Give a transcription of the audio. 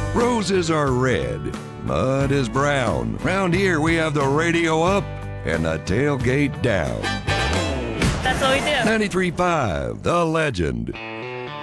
Roses are red, mud is brown. Round here we have the radio up and the tailgate down. That's what we do. 93.5, The Legend.